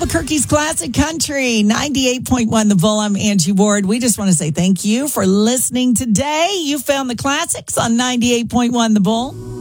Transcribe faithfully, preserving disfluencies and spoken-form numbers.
Albuquerque's Classic Country, ninety-eight point one The Bull. I'm Angie Ward. We just want to say thank you for listening today. You found the classics on ninety-eight point one The Bull.